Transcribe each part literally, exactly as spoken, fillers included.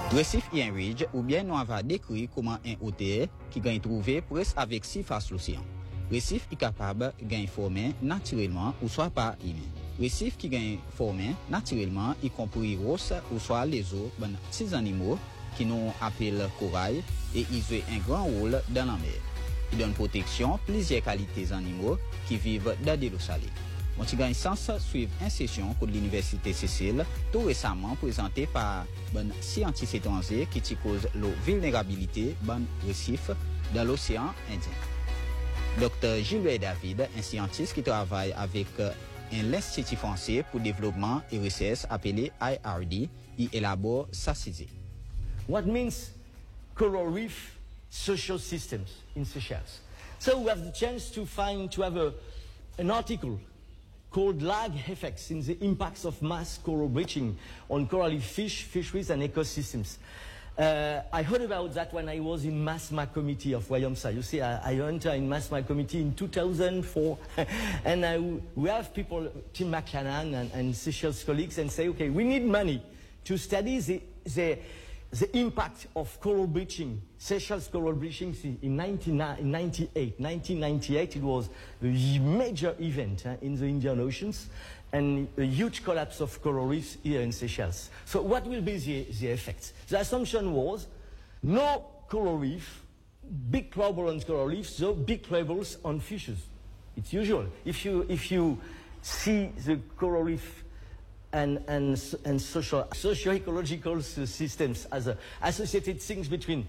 Récif et un ridge, ou bien nous avons décrit comment un hôtel qui gagne trouvé presque avec six faces l'océan. Récif est capable de gagner formé naturellement ou soit par humain. Récif qui gagne formé naturellement, y compris rosse ou soit les eaux, ben, petits animaux qui nous appellent corail et ils jouent un grand rôle dans la mer. Ils donnent protection plusieurs qualités d'animaux qui vivent dans des eaux salées. On a gagne sens suivre une session de l'Université Cécile, tout récemment présentée par un scientifique étranger qui cause la vulnérabilité ban récif dans l'océan Indien. docteur Gilbert David, un scientiste qui travaille avec l'Institut français pour le développement et recherche appelé I R D, il élabore sa idée. What means coral reef social systems in Seychelles? So we have the chance to find, to have a, an article called Lag Effects in the Impacts of Mass Coral Bleaching on Coral Reef Fish, Fisheries and Ecosystems. Uh, I heard about that when I was in MASMA committee of WAYOMSA. You see, I, I entered in MASMA committee in two thousand four, and I, we have people, Tim McCannan and, and Seychelles colleagues, and say, okay, we need money to study the, the, the impact of coral bleaching, Seychelles coral bleaching in nineteen ninety-eight. nineteen ninety-eight, it was a major event uh, in the Indian Oceans, and a huge collapse of coral reefs here in Seychelles. So what will be the, the effect? The assumption was no coral reef, big trouble on coral reefs, so big troubles on fishes. It's usual. If you, if you see the coral reef and, and, and social, socio-ecological systems as a associated things between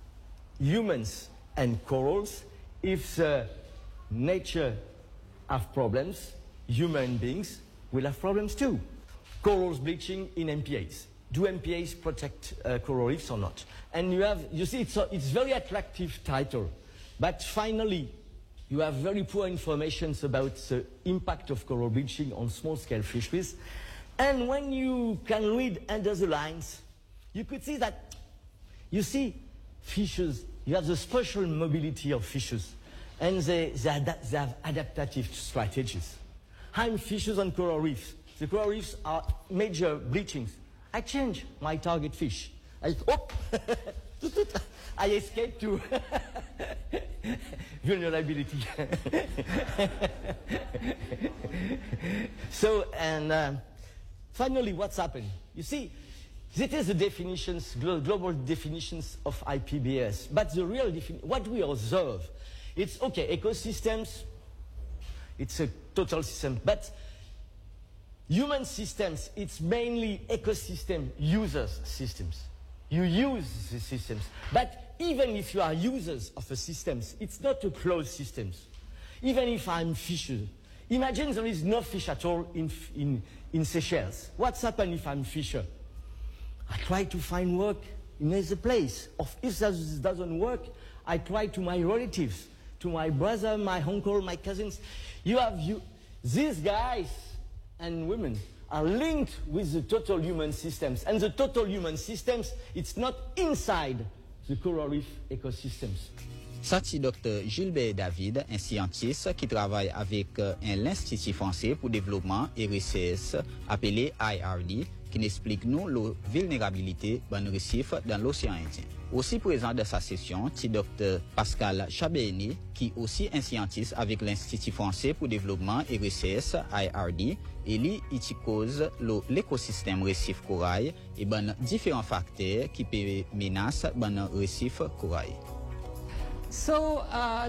humans and corals, if the nature have problems, human beings will have problems too. Corals bleaching in M P As. Do M P As protect uh, coral reefs or not? And you have, you see, it's a it's very attractive title, but finally, you have very poor information about the impact of coral bleaching on small-scale fisheries. And when you can read under the lines, you could see that, you see, fishes, you have the spatial mobility of fishes, and they, they, ad they have adaptive strategies. I'm fishes on coral reefs. The coral reefs are major bleachings. I change my target fish. I, oh, I escape to vulnerability. So, and uh, finally, what's happened? You see, this is the definitions, global definitions of I P B S. But the real definition, what we observe, it's okay, ecosystems, it's a total system. But human systems, it's mainly ecosystem users systems. You use the systems. But even if you are users of the systems, it's not a closed system. Even if I'm fisher, imagine there is no fish at all in, in, in Seychelles. What's happened if I'm fisher? I try to find work in another place. If that doesn't work, I try to my relatives, to my brother, my uncle, my cousins. You have you, these guys and women are linked with the total human systems. And the total human systems, it's not inside the coral reef ecosystems. Ça, c'est docteur Gilbert David, un scientiste qui travaille avec l'Institut français pour le développement et recherche appelé I R D, qui explique nous la vulnérabilité des récifs dans l'océan Indien. Aussi présent dans sa session, c'est docteur Pascal Chabéné, qui est aussi un scientiste avec l'Institut français pour le développement et recherche I R D, et lui, il cause l'écosystème récif corail et ben différents facteurs qui peuvent menacer ben récif corail. So, uh